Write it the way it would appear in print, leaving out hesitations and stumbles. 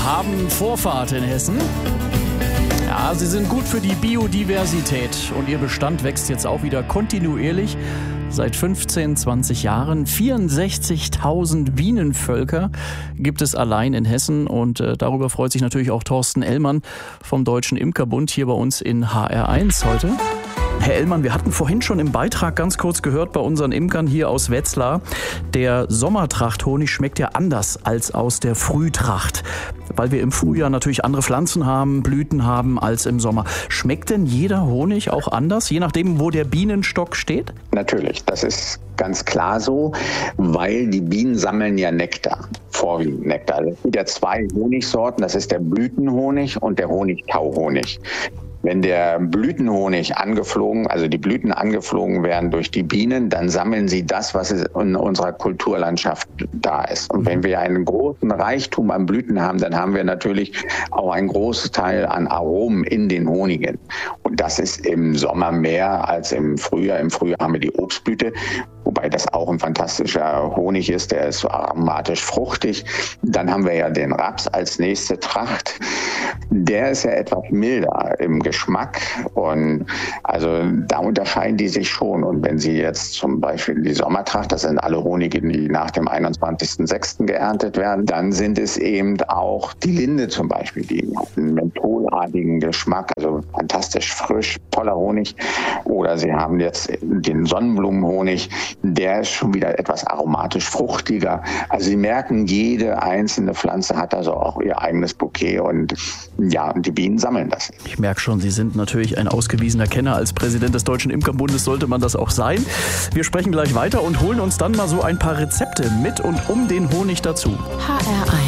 haben Vorfahrt in Hessen. Ja, sie sind gut für die Biodiversität und ihr Bestand wächst jetzt auch wieder kontinuierlich. Seit 15, 20 Jahren 64.000 Bienenvölker gibt es allein in Hessen und darüber freut sich natürlich auch Thorsten Ellmann vom Deutschen Imkerbund hier bei uns in HR1 heute. Herr Ellmann, wir hatten vorhin schon im Beitrag ganz kurz gehört bei unseren Imkern hier aus Wetzlar, der Sommertracht-Honig schmeckt ja anders als aus der Frühtracht, weil wir im Frühjahr natürlich andere Pflanzen haben, Blüten haben als im Sommer. Schmeckt denn jeder Honig auch anders, je nachdem, wo der Bienenstock steht? Natürlich, das ist ganz klar so, weil die Bienen sammeln ja Nektar, vorwiegend Nektar. Es gibt ja zwei Honigsorten, das ist der Blütenhonig und der Honigtauhonig. Wenn der Blütenhonig angeflogen, also die Blüten angeflogen werden durch die Bienen, dann sammeln sie das, was in unserer Kulturlandschaft da ist. Und wenn wir einen großen Reichtum an Blüten haben, dann haben wir natürlich auch einen großen Teil an Aromen in den Honigen. Und das ist im Sommer mehr als im Frühjahr. Im Frühjahr haben wir die Obstblüte, wobei das auch ein fantastischer Honig ist, der ist so aromatisch fruchtig. Dann haben wir ja den Raps als nächste Tracht. Der ist ja etwas milder im Geschmack und also da unterscheiden die sich schon. Und wenn Sie jetzt zum Beispiel die Sommertracht, das sind alle Honige, die nach dem 21.06. geerntet werden, dann sind es eben auch die Linde zum Beispiel, die hat einen mentholartigen Geschmack, also fantastisch frisch, toller Honig. Oder Sie haben jetzt den Sonnenblumenhonig, der ist schon wieder etwas aromatisch fruchtiger. Also Sie merken, jede einzelne Pflanze hat also auch ihr eigenes Bouquet und ja, die Bienen sammeln das. Ich merke schon, Sie sind natürlich ein ausgewiesener Kenner. Als Präsident des Deutschen Imkerbundes sollte man das auch sein. Wir sprechen gleich weiter und holen uns dann mal so ein paar Rezepte mit und um den Honig dazu. HR1